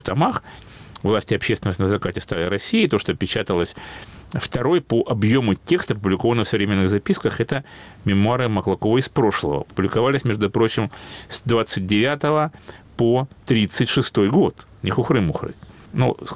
томах «Власть и общественность на закате Старой России», то, что печаталось второй по объему текста, опубликованного в современных записках, это мемуары Маклакова из прошлого. Публиковались, между прочим, с 29 по 36 год. Не хухры-мухры. Ну,